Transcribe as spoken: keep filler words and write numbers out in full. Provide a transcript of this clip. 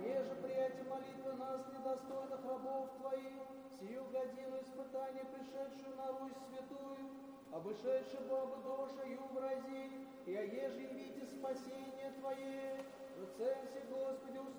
Понеже приятие молитвы нас, недостойных рабов Твоих, сию годину испытания, пришедшую на Русь святую, обышедши Бога душою врази, и оеже явите спасение Твое, в Царстве Господи,